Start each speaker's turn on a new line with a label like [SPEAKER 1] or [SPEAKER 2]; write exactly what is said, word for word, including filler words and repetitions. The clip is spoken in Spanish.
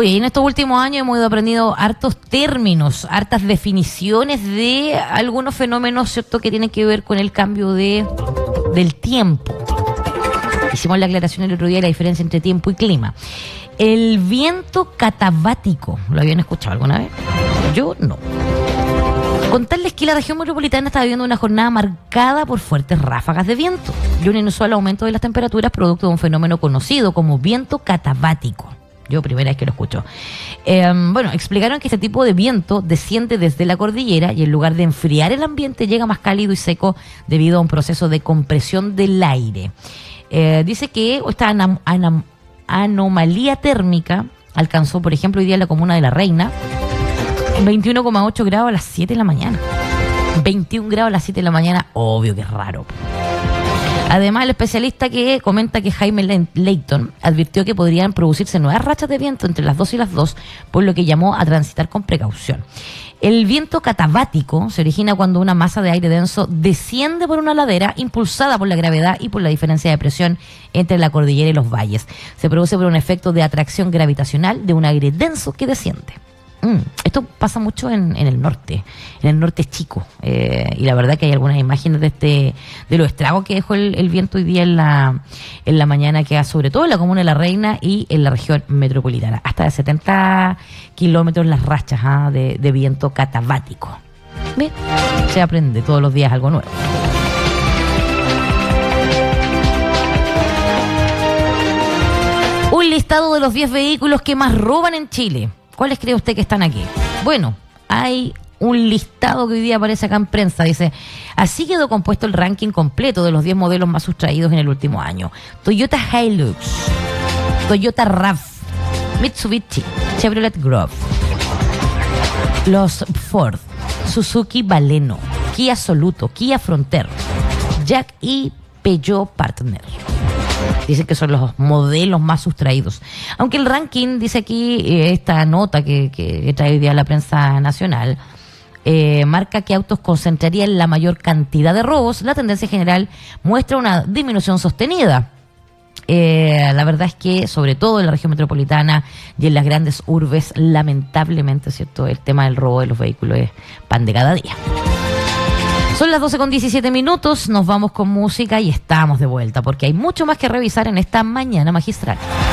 [SPEAKER 1] Oye, en estos últimos años hemos ido aprendiendo hartos términos, hartas definiciones de algunos fenómenos, ¿cierto?, que tienen que ver con el cambio de, del tiempo. Hicimos la aclaración el otro día de la diferencia entre tiempo y clima. El viento catabático, ¿lo habían escuchado alguna vez? Yo no. Contarles que la región metropolitana está viviendo una jornada marcada por fuertes ráfagas de viento y un inusual aumento de las temperaturas producto de un fenómeno conocido como viento catabático. Yo primera vez que lo escucho. Eh, bueno, explicaron que este tipo de viento desciende desde la cordillera y en lugar de enfriar el ambiente llega más cálido y seco debido a un proceso de compresión del aire. Eh, dice que esta anam- anam- anomalía térmica alcanzó, por ejemplo, hoy día en la comuna de La Reina veintiuno coma ocho grados a las siete de la mañana. veintiún grados a las siete de la mañana, obvio que es raro. Además, el especialista que comenta que Jaime Leighton advirtió que podrían producirse nuevas rachas de viento entre las dos y las dos, por lo que llamó a transitar con precaución. El viento catabático se origina cuando una masa de aire denso desciende por una ladera impulsada por la gravedad y por la diferencia de presión entre la cordillera y los valles. Se produce por un efecto de atracción gravitacional de un aire denso que desciende. Mm, esto pasa mucho en, en el norte, en el norte chico, eh, y la verdad que hay algunas imágenes de este de los estragos que dejó el, el viento hoy día en la en la mañana, que sobre todo en la comuna de La Reina y en la región metropolitana, hasta de setenta kilómetros las rachas ¿ah? de, de viento catabático. Bien, se aprende todos los días algo nuevo. Un listado de los diez vehículos que más roban en Chile. ¿Cuáles cree usted que están aquí? Bueno, hay un listado que hoy día aparece acá en prensa. Dice, así quedó compuesto el ranking completo de los diez modelos más sustraídos en el último año. Toyota Hilux, Toyota RAV, Mitsubishi, Chevrolet Grove, los Ford, Suzuki Baleno, Kia Soluto, Kia Frontier, Jack y Peugeot Partner. Dicen que son los modelos más sustraídos. Aunque el ranking, dice aquí, eh, esta nota que, que trae hoy día la prensa nacional, eh, marca que autos concentrarían la mayor cantidad de robos. La tendencia general muestra una disminución sostenida. Eh, la verdad es que, sobre todo en la región metropolitana y en las grandes urbes, lamentablemente, ¿cierto?, el tema del robo de los vehículos es pan de cada día. Son las doce con diecisiete minutos, nos vamos con música y estamos de vuelta porque hay mucho más que revisar en esta mañana magistral.